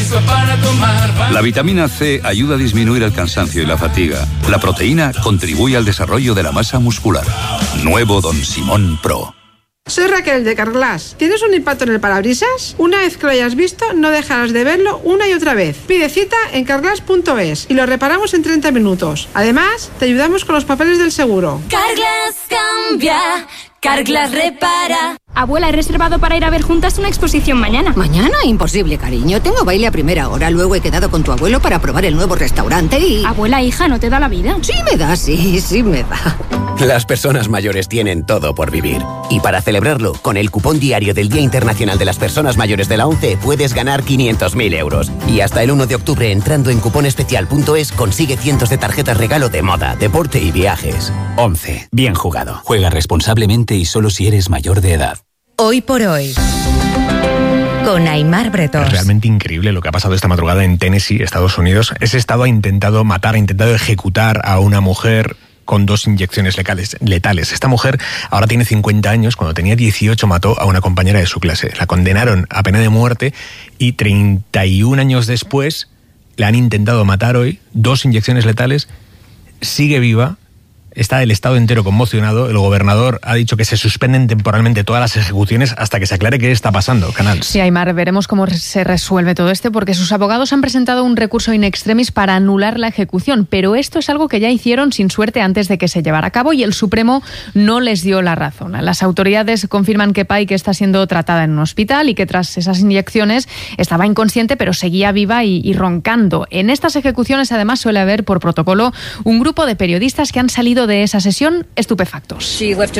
para tomar. La vitamina C ayuda a disminuir el cansancio y la fatiga. La proteína contribuye al desarrollo de la masa muscular. Nuevo Don Simón Pro. Soy Raquel de Carglass. ¿Tienes un impacto en el parabrisas? Una vez que lo hayas visto, no dejarás de verlo una y otra vez. Pide cita en carglass.es y lo reparamos en 30 minutos. Además, te ayudamos con los papeles del seguro. Carglass cambia, Carglass repara. Abuela, he reservado para ir a ver juntas una exposición mañana. ¿Mañana? Imposible, cariño. Tengo baile a primera hora. Luego he quedado con tu abuelo para probar el nuevo restaurante y... Abuela, hija, ¿no te da la vida? Sí me da, sí me da. Las personas mayores tienen todo por vivir. Y para celebrarlo, con el cupón diario del Día Internacional de las Personas Mayores de la ONCE puedes ganar 500.000 euros. Y hasta el 1 de octubre, entrando en cuponespecial.es, consigue cientos de tarjetas regalo de moda, deporte y viajes. ONCE. Bien jugado. Juega responsablemente y solo si eres mayor de edad. Hoy por hoy, con Aimar Bretós. Es realmente increíble lo que ha pasado esta madrugada en Tennessee, Estados Unidos. Ese estado ha intentado ejecutar a una mujer con 2 inyecciones letales. Esta mujer ahora tiene 50 años. Cuando tenía 18 mató a una compañera de su clase. La condenaron a pena de muerte y 31 años después la han intentado matar hoy. 2 inyecciones letales. Sigue viva. Está el estado entero conmocionado. El gobernador ha dicho que se suspenden temporalmente todas las ejecuciones hasta que se aclare qué está pasando. Canals. Sí, Aimar, veremos cómo se resuelve todo esto, porque sus abogados han presentado un recurso in extremis para anular la ejecución, pero esto es algo que ya hicieron sin suerte antes de que se llevara a cabo y el Supremo no les dio la razón. Las autoridades confirman que Pike está siendo tratada en un hospital y que tras esas inyecciones estaba inconsciente, pero seguía viva y roncando. En estas ejecuciones, además, suele haber por protocolo un grupo de periodistas que han salido de esa sesión estupefactos.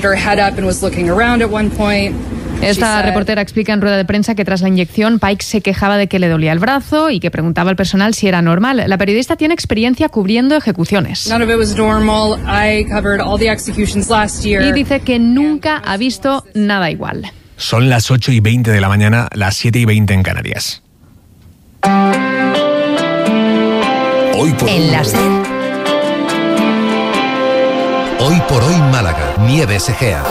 Esta reportera explica en rueda de prensa que tras la inyección Pike se quejaba de que le dolía el brazo y que preguntaba al personal si era normal. La periodista tiene experiencia cubriendo ejecuciones. Y dice que nunca ha visto nada igual. Son las 8:20 de la mañana, las 7:20 en Canarias. Hoy por en la SER. Hoy por hoy Málaga, Nieves Egea.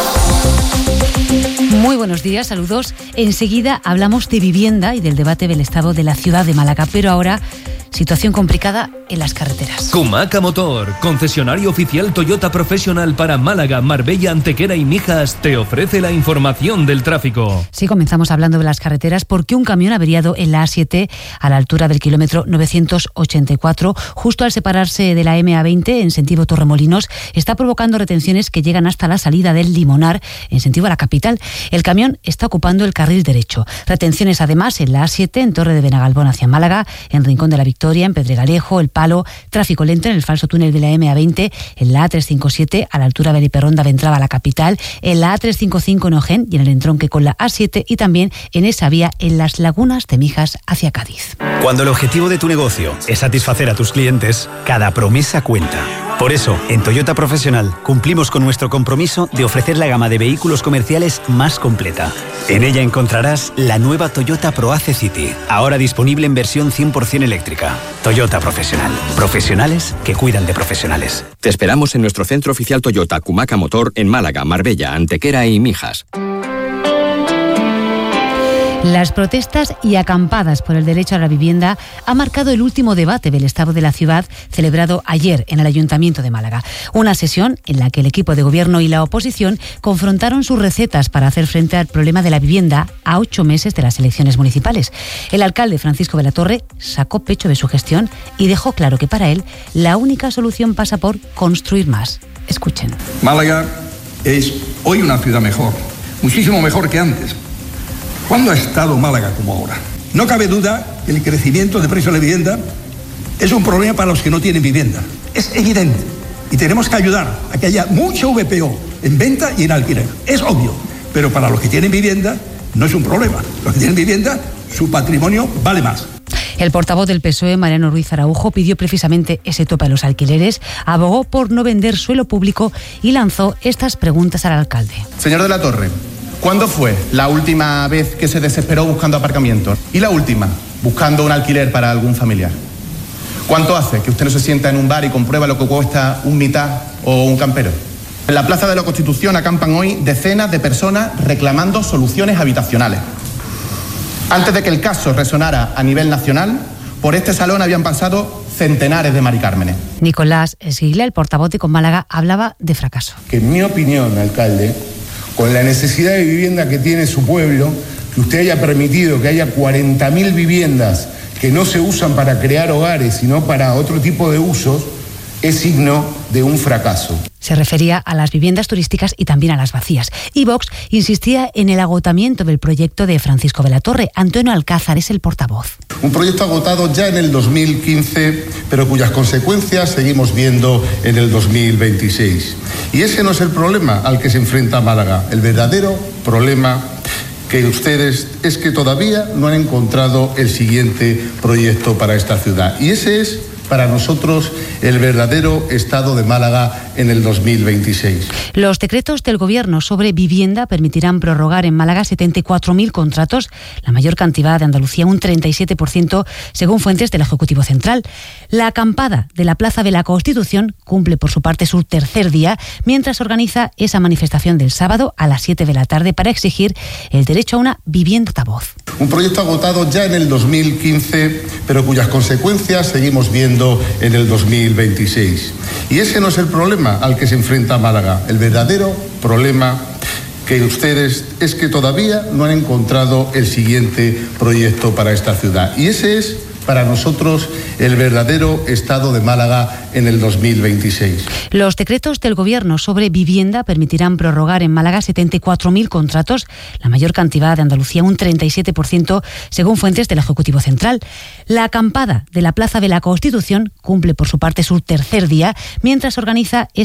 Muy buenos días, saludos. Enseguida hablamos de vivienda y del debate del estado de la ciudad de Málaga, pero ahora situación complicada en las carreteras. Kumaca Motor, concesionario oficial Toyota Professional para Málaga, Marbella, Antequera y Mijas, te ofrece la información del tráfico. Sí, comenzamos hablando de las carreteras porque un camión averiado en la A7 a la altura del kilómetro 984, justo al separarse de la MA20 en sentido Torremolinos, está provocando retenciones que llegan hasta la salida del Limonar en sentido a la capital. El camión está ocupando el carril derecho. Retenciones además en la A7 en Torre de Benagalbón hacia Málaga, en Rincón de la Victoria, en Pedregalejo, El Palo, tráfico lento en el falso túnel de la MA20, en la A357 a la altura de Liperronda de entrada a la capital, en la A355 en Ojén y en el entronque con la A7 y también en esa vía en las lagunas de Mijas hacia Cádiz. Cuando el objetivo de tu negocio es satisfacer a tus clientes, cada promesa cuenta. Por eso, en Toyota Professional cumplimos con nuestro compromiso de ofrecer la gama de vehículos comerciales más completa. En ella encontrarás la nueva Toyota ProAce City, ahora disponible en versión 100% eléctrica. Toyota Professional. Profesionales que cuidan de profesionales. Te esperamos en nuestro centro oficial Toyota Kumaca Motor en Málaga, Marbella, Antequera y Mijas. Las protestas y acampadas por el derecho a la vivienda han marcado el último debate del estado de la ciudad celebrado ayer en el Ayuntamiento de Málaga. Una sesión en la que el equipo de gobierno y la oposición confrontaron sus recetas para hacer frente al problema de la vivienda a 8 meses de las elecciones municipales. El alcalde Francisco de la Torre sacó pecho de su gestión y dejó claro que para él la única solución pasa por construir más. Escuchen. Málaga es hoy una ciudad mejor, muchísimo mejor que antes. ¿Cuándo ha estado Málaga como ahora? No cabe duda que el crecimiento de precios de la vivienda es un problema para los que no tienen vivienda. Es evidente. Y tenemos que ayudar a que haya mucho VPO en venta y en alquiler. Es obvio. Pero para los que tienen vivienda no es un problema. Los que tienen vivienda, su patrimonio vale más. El portavoz del PSOE, Mariano Ruiz Araujo, pidió precisamente ese tope a los alquileres, abogó por no vender suelo público y lanzó estas preguntas al alcalde. Señor de la Torre, ¿cuándo fue la última vez que se desesperó buscando aparcamientos? Y la última, buscando un alquiler para algún familiar. ¿Cuánto hace que usted no se sienta en un bar y comprueba lo que cuesta un mitad o un campero? En la Plaza de la Constitución acampan hoy decenas de personas reclamando soluciones habitacionales. Antes de que el caso resonara a nivel nacional, por este salón habían pasado centenares de Mari Cármenes. Nicolás Esguila, el portavoz de Con Málaga, hablaba de fracaso. Que en mi opinión, alcalde, con la necesidad de vivienda que tiene su pueblo, que usted haya permitido que haya 40.000 viviendas que no se usan para crear hogares, sino para otro tipo de usos, es signo de un fracaso. Se refería a las viviendas turísticas y también a las vacías. Y Vox insistía en el agotamiento del proyecto de Francisco de la Torre. Antonio Alcázar es el portavoz. Un proyecto agotado ya en el 2015, pero cuyas consecuencias seguimos viendo en el 2026. Y ese no es el problema al que se enfrenta Málaga. El verdadero problema que ustedes es que todavía no han encontrado el siguiente proyecto para esta ciudad. Y ese es, para nosotros, el verdadero estado de Málaga en el 2026. Los decretos del Gobierno sobre vivienda permitirán prorrogar en Málaga 74.000 contratos, la mayor cantidad de Andalucía, un 37%, según fuentes del Ejecutivo Central. La acampada de la Plaza de la Constitución cumple por su parte su tercer día, mientras organiza esa manifestación del sábado a las 7 de la tarde para exigir el derecho a una vivienda portavoz. Un proyecto agotado ya en el 2015, pero cuyas consecuencias seguimos viendo en el 2026. Y ese no es el problema al que se enfrenta Málaga. El verdadero problema que ustedes es que todavía no han encontrado el siguiente proyecto para esta ciudad. Y ese es, para nosotros, el verdadero estado de Málaga en el 2026. Los decretos del Gobierno sobre vivienda permitirán prorrogar en Málaga 74.000 contratos, la mayor cantidad de Andalucía, un 37%, según fuentes del Ejecutivo Central. La acampada de la Plaza de la Constitución cumple por su parte su tercer día, mientras organiza esa